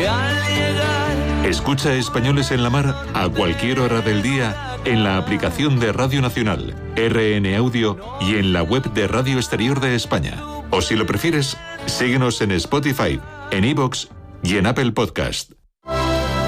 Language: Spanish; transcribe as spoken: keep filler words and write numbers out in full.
Y al llegar... Escucha Españoles en la Mar a cualquier hora del día en la aplicación de Radio Nacional, R N Audio y en la web de Radio Exterior de España. O si lo prefieres, síguenos en Spotify, en iVoox y en Apple Podcast.